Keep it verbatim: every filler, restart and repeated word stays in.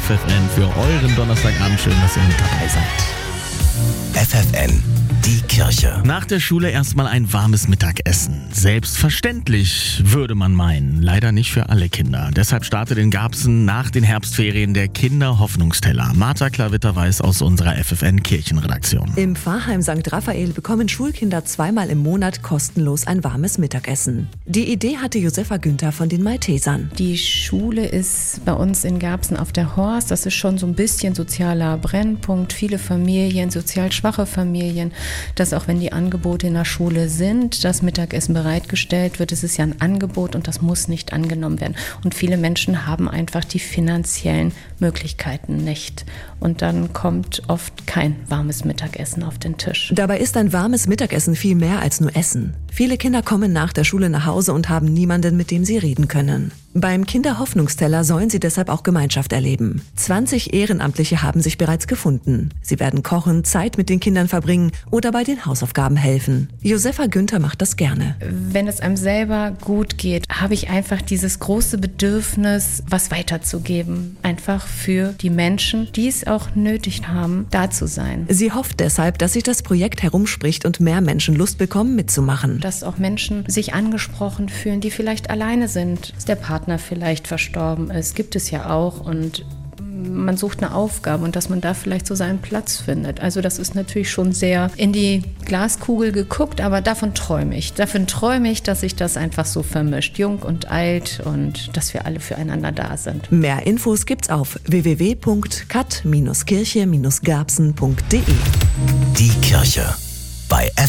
F F N für euren Donnerstagabend. Schön, dass ihr mit dabei seid. F F N, die Kirche. Nach der Schule erstmal ein warmes Mittagessen. Selbstverständlich, würde man meinen. Leider nicht für alle Kinder. Deshalb startet in Garbsen nach den Herbstferien der Kinderhoffnungsteller. Martha Klavitter weiß aus unserer F F N-Kirchenredaktion. Im Pfarrheim Sankt Raphael bekommen Schulkinder zweimal im Monat kostenlos ein warmes Mittagessen. Die Idee hatte Josefa Günther von den Maltesern. Die Schule ist bei uns in Garbsen auf der Horst. Das ist schon so ein bisschen sozialer Brennpunkt. Viele Familien, sozial schwache Familien, dass auch wenn die Angebote in der Schule sind, das Mittagessen bereitgestellt wird. Es ist ja ein Angebot und das muss nicht angenommen werden. Und viele Menschen haben einfach die finanziellen Möglichkeiten nicht. Und dann kommt oft kein warmes Mittagessen auf den Tisch. Dabei ist ein warmes Mittagessen viel mehr als nur Essen. Viele Kinder kommen nach der Schule nach Hause und haben niemanden, mit dem sie reden können. Beim Kinderhoffnungsteller sollen sie deshalb auch Gemeinschaft erleben. zwanzig Ehrenamtliche haben sich bereits gefunden. Sie werden kochen, Zeit mit den Kindern verbringen oder bei den Hausaufgaben helfen. Josefa Günther macht das gerne. Wenn es einem selber gut geht, habe ich einfach dieses große Bedürfnis, was weiterzugeben. Einfach für die Menschen, die es auch nötig haben, da zu sein. Sie hofft deshalb, dass sich das Projekt herumspricht und mehr Menschen Lust bekommen, mitzumachen. Dass auch Menschen sich angesprochen fühlen, die vielleicht alleine sind, dass der Partner vielleicht verstorben ist, gibt es ja auch, und man sucht eine Aufgabe und dass man da vielleicht so seinen Platz findet. Also das ist natürlich schon sehr in die Glaskugel geguckt, aber davon träume ich. Davon träume ich, dass sich das einfach so vermischt, jung und alt, und dass wir alle füreinander da sind. Mehr Infos gibt's auf w w w punkt kat kirche garbsen punkt d e. Die Kirche bei F